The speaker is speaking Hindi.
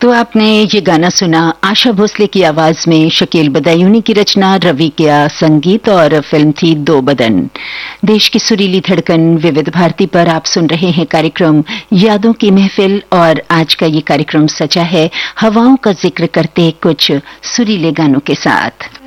तो आपने ये गाना सुना आशा भोसले की आवाज में, शकील बदायूनी की रचना, रवि का संगीत और फिल्म थी दो बदन। देश की सुरीली धड़कन विविध भारती पर आप सुन रहे हैं कार्यक्रम यादों की महफिल, और आज का ये कार्यक्रम सचा है हवाओं का जिक्र करते कुछ सुरीले गानों के साथ।